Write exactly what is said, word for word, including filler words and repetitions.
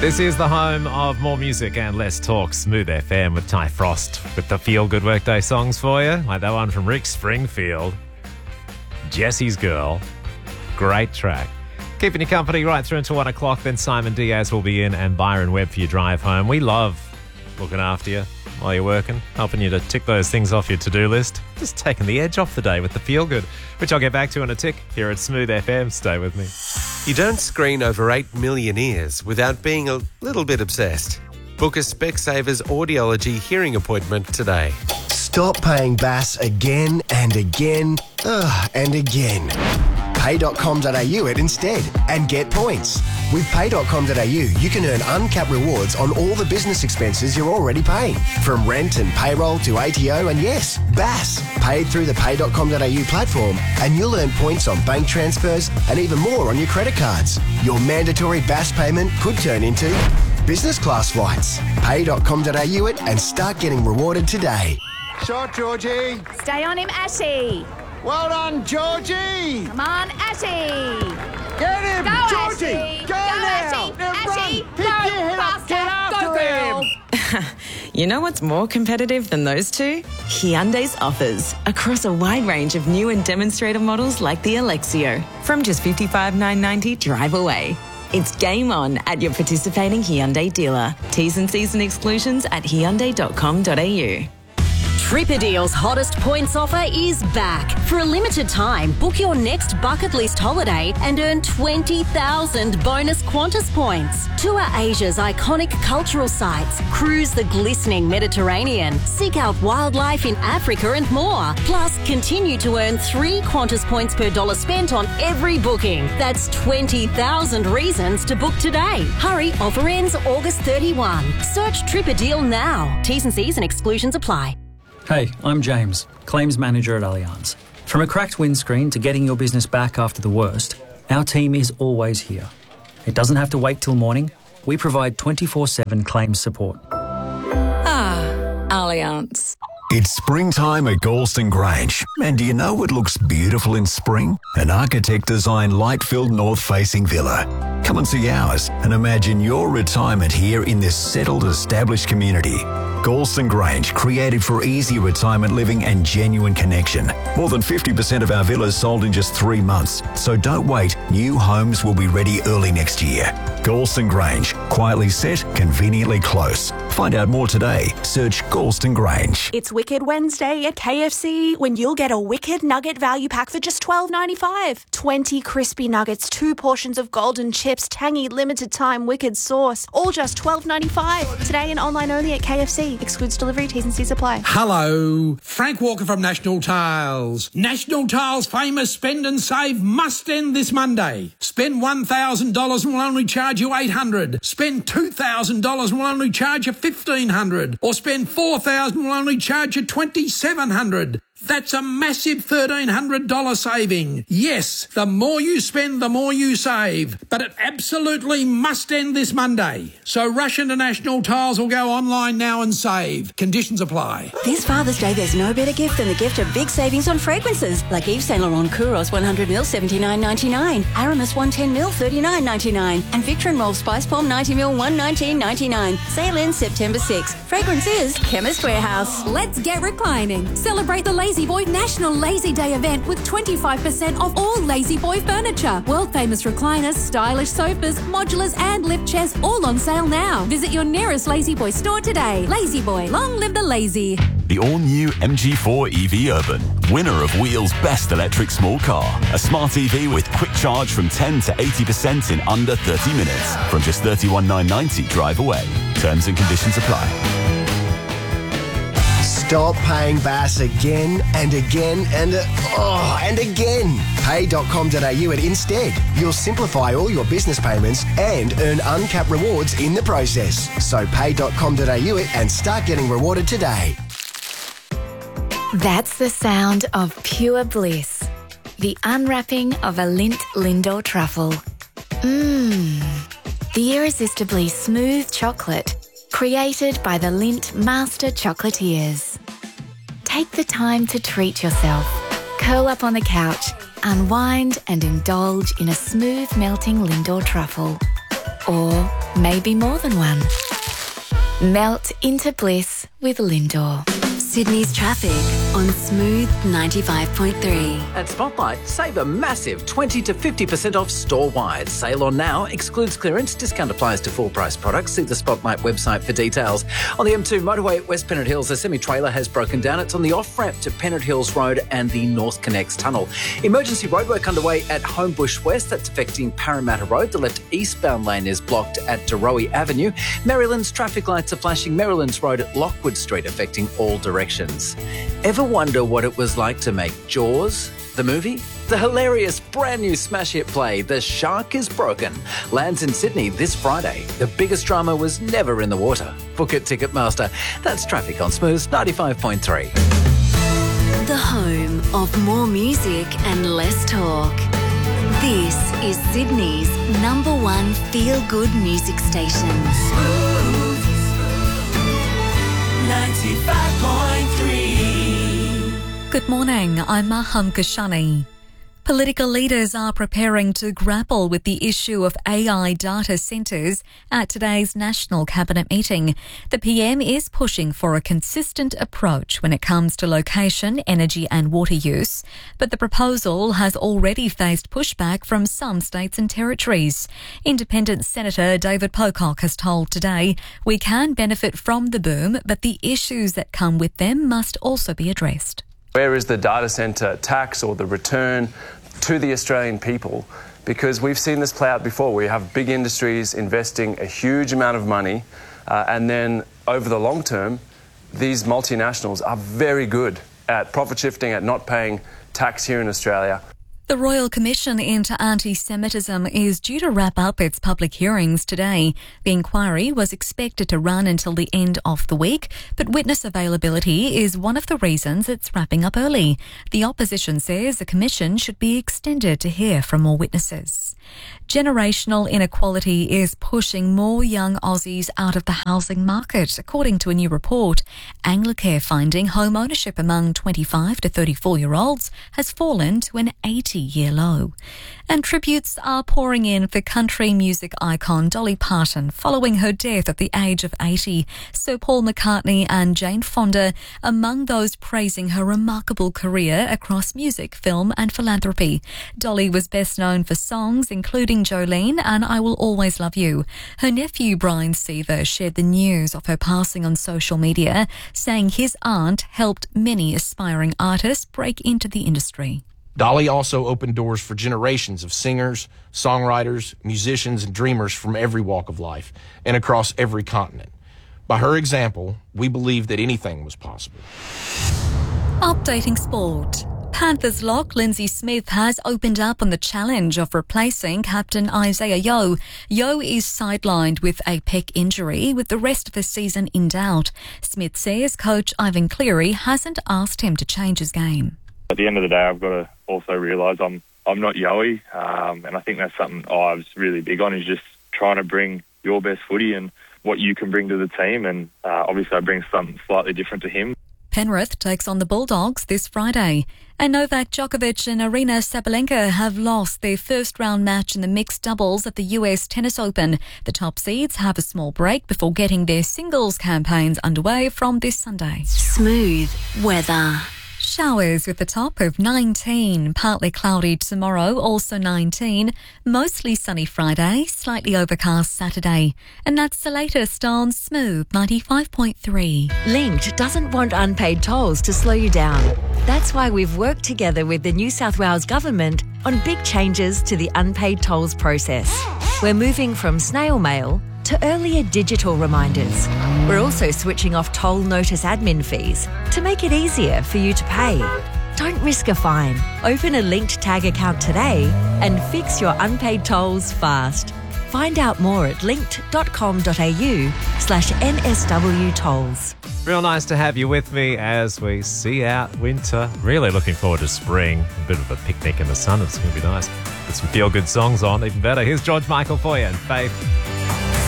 This is the home of more music and less talk. Smooth F M with Ty Frost with the Feel Good Workday songs for you. Like that one from Rick Springfield. Jesse's Girl. Great track. Keeping you company right through until one o'clock. Then Simon Diaz will be in and Byron Webb for your drive home. We love looking after you while you're working, helping you to tick those things off your to-do list. Just taking the edge off the day with the Feel Good, which I'll get back to in a tick here at Smooth F M. Stay with me. You don't screen over eight million ears without being a little bit obsessed. Book a Specsavers audiology hearing appointment today. Stop paying B A S again and again ugh, and again. pay dot com dot a u it instead and get points. With pay dot com dot a u, you can earn uncapped rewards on all the business expenses you're already paying. From rent and payroll to A T O and yes, B A S. Paid through the pay dot com dot a u platform and you'll earn points on bank transfers and even more on your credit cards. Your mandatory B A S payment could turn into business class flights. pay dot com dot a u it and start getting rewarded today. Shot, Georgie. Stay on him, Ashy. Well done, Georgie. Come on, Ashy. Get him, Go, Georgie. Ashy. Go, Go, now. Ashy. Now Ashy. run. Pick Go, your head up. faster. Get after Go, him. girl. You know what's more competitive than those two? Hyundai's offers across a wide range of new and demonstrator models like the Alexio. From just fifty-five thousand nine hundred ninety dollars drive away. It's game on at your participating Hyundai dealer. T's and C's and exclusions at hyundai dot com dot a u. Tripadeal's hottest points offer is back. For a limited time, book your next bucket list holiday and earn twenty thousand bonus Qantas points. Tour Asia's iconic cultural sites, cruise the glistening Mediterranean, seek out wildlife in Africa and more. Plus, continue to earn three Qantas points per dollar spent on every booking. That's twenty thousand reasons to book today. Hurry, offer ends August thirty-first. Search Tripadeal now. T's and C's and exclusions apply. Hey, I'm James, Claims Manager at Allianz. From a cracked windscreen to getting your business back after the worst, our team is always here. It doesn't have to wait till morning. We provide twenty-four seven claims support. Ah, Allianz. It's springtime at Galston Grange. And do you know what looks beautiful in spring? An architect-designed light-filled north-facing villa. Come and see ours and imagine your retirement here in this settled, established community. Galston Grange, created for easy retirement living and genuine connection. More than fifty percent of our villas sold in just three months. So don't wait. New homes will be ready early next year. Galston Grange, quietly set, conveniently close. Find out more today. Search Galston Grange. It's Wicked Wednesday at K F C when you'll get a Wicked Nugget value pack for just twelve ninety-five. twenty crispy nuggets, two portions of golden chips, tangy limited time Wicked sauce, all just twelve ninety-five. Today and online only at K F C. Excludes delivery, T's and C's apply. Hello, Frank Walker from National Tiles. National Tiles' famous spend and save must end this Monday. Spend one thousand dollars and we'll only charge you eight hundred dollars. Spend two thousand dollars and we'll only charge you fifteen hundred dollars. Or spend four thousand dollars and we'll only charge you twenty-seven hundred dollars. That's a massive thirteen hundred dollars saving. Yes, the more you spend, the more you save. But it absolutely must end this Monday. So rush into National Tiles or go online now and save. Conditions apply. This Father's Day, there's no better gift than the gift of big savings on fragrances. Like Yves Saint Laurent Kouros one hundred milliliters, seventy-nine ninety-nine. Aramis one hundred ten milliliters, thirty-nine ninety-nine. And Victor and Rolf Spice Bomb ninety milliliters, one hundred nineteen ninety-nine. Sale ends September sixth. Fragrance is Chemist Warehouse. Let's get reclining. Celebrate the Lazy Boy National Lazy Day event with twenty-five percent off all Lazy Boy furniture. World-famous recliners, stylish sofas, modulars and lift chairs all on sale now. Visit your nearest Lazy Boy store today. Lazy Boy, long live the lazy. The all-new M G four E V Urban, winner of Wheel's best electric small car. A smart E V with quick charge from ten to eighty percent in under thirty minutes. From just thirty-one thousand nine hundred ninety drive away. Terms and conditions apply. Stop paying B A S again and again and uh, oh, and again. pay dot com dot a u it instead. You'll simplify all your business payments and earn uncapped rewards in the process. So pay dot com dot a u it and start getting rewarded today. That's the sound of pure bliss. The unwrapping of a Lindt Lindor truffle. Mmm. The irresistibly smooth chocolate created by the Lindt Master Chocolatiers. Take the time to treat yourself. Curl up on the couch, unwind and indulge in a smooth melting Lindor truffle. Or maybe more than one. Melt into bliss with Lindor. Sydney's traffic on Smooth ninety-five point three. At Spotlight, save a massive twenty to fifty percent off store-wide. Sale on now, excludes clearance, discount applies to full-price products. See the Spotlight website for details. On the M two motorway at West Pennant Hills, a semi-trailer has broken down. It's on the off-ramp to Pennant Hills Road and the North Connects Tunnel. Emergency roadwork underway at Homebush West. That's affecting Parramatta Road. The left eastbound lane is blocked at Daroe Avenue. Maryland's traffic lights are flashing Maryland's Road at Lockwood Street, affecting all directions. Ever wonder what it was like to make Jaws, the movie? The hilarious brand new smash hit play, The Shark is Broken, lands in Sydney this Friday. The biggest drama was never in the water. Book at Ticketmaster. That's traffic on Smooth ninety-five point three. The home of more music and less talk. This is Sydney's number one feel-good music station. ninety-five point three. Good morning, I'm Maham Kashani. Political leaders are preparing to grapple with the issue of A I data centres at today's National Cabinet meeting. The P M is pushing for a consistent approach when it comes to location, energy and water use, but the proposal has already faced pushback from some states and territories. Independent Senator David Pocock has told Today, "We can benefit from the boom, but the issues that come with them must also be addressed." Where is the data centre tax or the return to the Australian people? Because we've seen this play out before. We have big industries investing a huge amount of money, uh, and then over the long term, these multinationals are very good at profit shifting, at not paying tax here in Australia. The Royal Commission into Anti-Semitism is due to wrap up its public hearings today. The inquiry was expected to run until the end of the week, but witness availability is one of the reasons it's wrapping up early. The opposition says the commission should be extended to hear from more witnesses. Generational inequality is pushing more young Aussies out of the housing market, according to a new report. Anglicare finding home ownership among twenty-five to thirty-four-year-olds has fallen to an eighty-year low. And tributes are pouring in for country music icon Dolly Parton following her death at the age of eighty. Sir Paul McCartney and Jane Fonda among those praising her remarkable career across music, film and philanthropy. Dolly was best known for songs including Jolene and I Will Always Love You. Her nephew Brian Seaver shared the news of her passing on social media, saying his aunt helped many aspiring artists break into the industry. Dolly also opened doors for generations of singers, songwriters, musicians, and dreamers from every walk of life and across every continent. By her example, we believe that anything was possible. Updating sport. Panthers lock Lindsay Smith has opened up on the challenge of replacing captain Isaiah Yeo. Yeo is sidelined with a pec injury, with the rest of the season in doubt. Smith says coach Ivan Cleary hasn't asked him to change his game. At the end of the day, I've got to also realise I'm I'm not Yoey, um, and I think that's something I was really big on, is just trying to bring your best footy and what you can bring to the team, and uh, obviously I bring something slightly different to him. Penrith takes on the Bulldogs this Friday. And Novak Djokovic and Arina Sabalenka have lost their first round match in the mixed doubles at the U S Tennis Open. The top seeds have a small break before getting their singles campaigns underway from this Sunday. Smooth weather. Showers with a top of nineteen, partly cloudy tomorrow, also nineteen, mostly sunny Friday, slightly overcast Saturday. And that's the latest on Smooth ninety-five point three. Linked doesn't want unpaid tolls to slow you down. That's why we've worked together with the New South Wales Government on big changes to the unpaid tolls process. We're moving from snail mail to earlier digital reminders. We're also switching off toll notice admin fees to make it easier for you to pay. Don't risk a fine. Open a linked tag account today and fix your unpaid tolls fast. Find out more at linked.com.au slash NSW tolls. Real nice to have you with me as we see out winter. Really looking forward to spring. A bit of a picnic in the sun. It's going to be nice. Put some feel-good songs on, even better. Here's George Michael for you and Faith.